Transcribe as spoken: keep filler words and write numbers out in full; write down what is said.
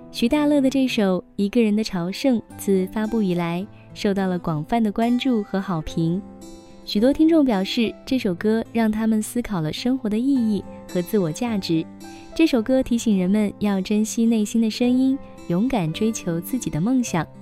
徐大乐的这首《一个人的朝圣》自发布以来，受到了广泛的关注和好评。许多听众表示，这首歌让他们思考了生活的意义和自我价值。这首歌提醒人们要珍惜内心的声音，勇敢追求自己的梦想。